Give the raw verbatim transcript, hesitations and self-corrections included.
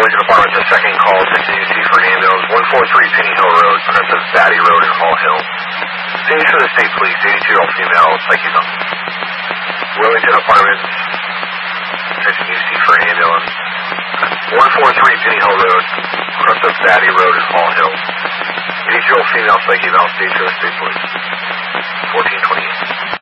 Wellington Apartments, a second call, attention U C for an ambulance, one forty-three Penny Hill Road, progressive Batty Road in Hall Hill. Phoenix for the State Police, eighty-two-year-old female, psychic on. Wellington Apartments, attention U C for an ambulance, one forty-three Penny Hill Road, progressive Batty Road in Hall Hill. eighty-two-year-old female, psychic on, stage for the State Police, fourteen twenty.